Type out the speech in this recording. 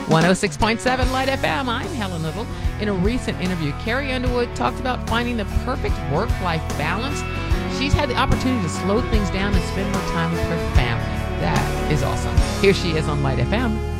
106.7 Light FM. I'm Helen Little. In a recent interview, Carrie Underwood talked about finding the perfect work-life balance. She's had the opportunity to slow things down and spend more time with her family. That is awesome. Here she is on Light FM.